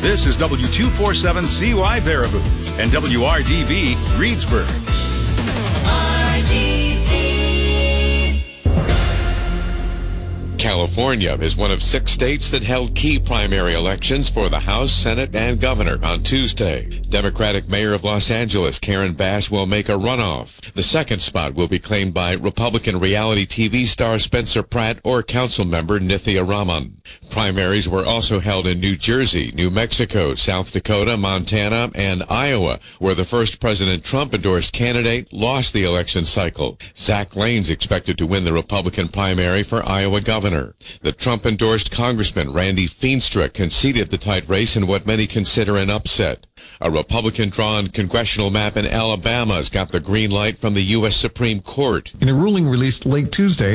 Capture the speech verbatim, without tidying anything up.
This is W two forty-seven C Y Baraboo and W R D B Reedsburg. California is one of six states that held key primary elections for the House, Senate, and governor on Tuesday. Democratic Mayor of Los Angeles, Karen Bass, will make a runoff. The second spot will be claimed by Republican reality T V star Spencer Pratt or council member Nithya Raman. Primaries were also held in New Jersey, New Mexico, South Dakota, Montana, and Iowa, where the first President Trump-endorsed candidate lost the election cycle. Zach Lane's expected to win the Republican primary for Iowa governor. The Trump-endorsed Congressman Randy Feenstra conceded the tight race in what many consider an upset. A Republican-drawn congressional map in Alabama has got the green light from the U S Supreme Court. In a ruling released late Tuesday,